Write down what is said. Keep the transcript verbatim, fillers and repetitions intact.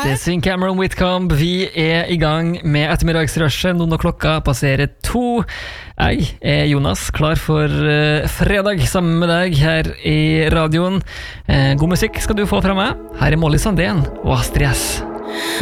Det synger Cameron Whitcomb. Vi er i gang med ettermiddagsrushet. Nå når klokka passerer to. Jeg er Jonas, klar for uh, fredag sammen med deg her i radioen. Uh, god musikk skal du få fra meg. Her er Molly Sandén og Astrid S.